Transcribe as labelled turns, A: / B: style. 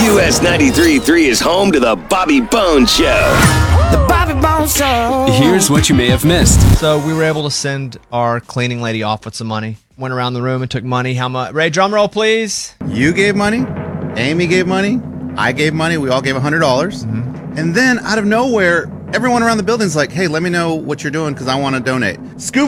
A: US 93.3 is home to the Bobby Bones Show.
B: The Bobby Bones Show.
C: Here's what you may have missed.
D: So we were able to send our cleaning lady off with some money. Went around the room and took money. How much? Ray, drum roll, please.
E: You gave money. Amy gave money. I gave money. We all gave $100. Mm-hmm. And then out of nowhere, everyone around the building's like, hey, let me know what you're doing because I want to donate. Scoop